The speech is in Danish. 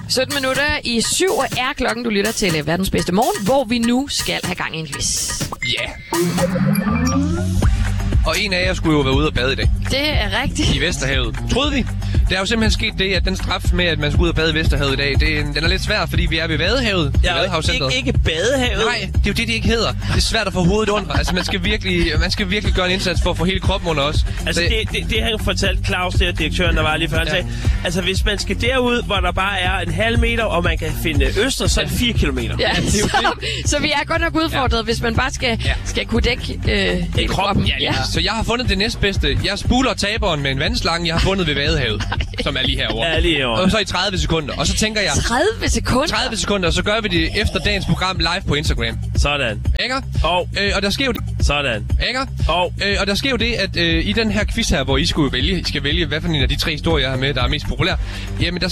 17 minutter i 7 er klokken, du lytter til Verdens Bedste Morgen, hvor vi nu skal have gang i en quiz. Ja. Og en af jer skulle jo være ude og bade i dag. Det er rigtigt. I Vesterhavet. Troede vi. Der er jo simpelthen sket det, at den straf med, at man skal ud og bade i Vesterhavet i dag, den er lidt svær, fordi vi er ved Vadehavet. Ja, ikke Badehavet. Nej, det er jo det ikke hedder. Det er svært at få hovedet under. Altså, man skal virkelig gøre en indsats for at få hele kroppen under os. Altså, det han fortalte Claus, der direktøren, der var lige før, han sagde, altså, hvis man skal derud, hvor der bare er en halv meter, og man kan finde øster, så er det 4 kilometer. Ja, så vi er godt nok udfordret, hvis man bare skal kunne dække hele kroppen. Ja. Så jeg har fundet det næstbedste. Jeg spuler taberen med en vandslange, jeg har fundet ved Vadehavet, som er lige herovre. Ja, lige herovre. Og så i 30 sekunder. Og så tænker jeg... 30 sekunder? 30 sekunder, og så gør vi det efter dagens program live på Instagram. Sådan. Ikke? Og der sker jo... Sådan. Ikke? Og der sker jo det, at i den her quiz her, hvor I skal vælge, hvad for en af de 3 historier, jeg har med, der er mest populær, jamen der